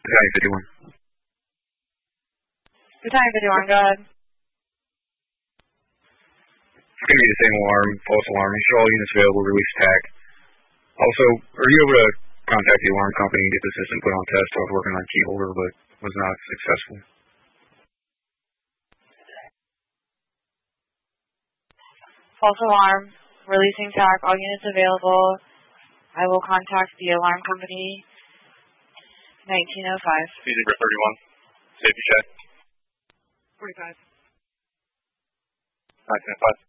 Battalion 51. Battalion 51, go ahead. It's going to be the same alarm, false alarm. Make sure all units available, release TAC. Also, are you able to contact the alarm company and get the system put on test? I was working on keyholder, but was not successful. False alarm, releasing TAC, all units available. I will contact the alarm company. 1905. Zebra 31. Safety check. 45. 1905.